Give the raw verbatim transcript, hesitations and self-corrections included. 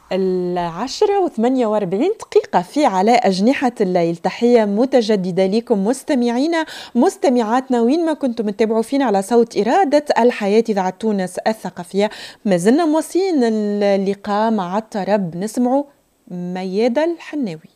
العاشرة وثمانية وأربعين دقيقة في على أجنحة الليل. تحية متجددة لكم مستمعينا مستمعاتنا وين ما كنتم تتابعوا فينا على صوت إرادة الحياة إذاعة تونس الثقافية. ما زلنا موصين اللقاء مع الطرب، نسمعوا ميادة الحناوي.